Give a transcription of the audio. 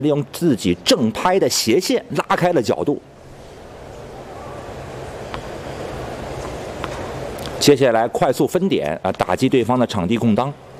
利用自己正拍的斜线拉开了角度。接下来快速分点啊，打击对方的场地空当。